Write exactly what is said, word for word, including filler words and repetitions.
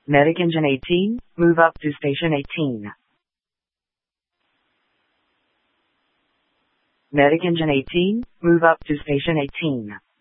Medic engine eighteen, move up to station eighteen. Medic engine eighteen, move up to station eighteen.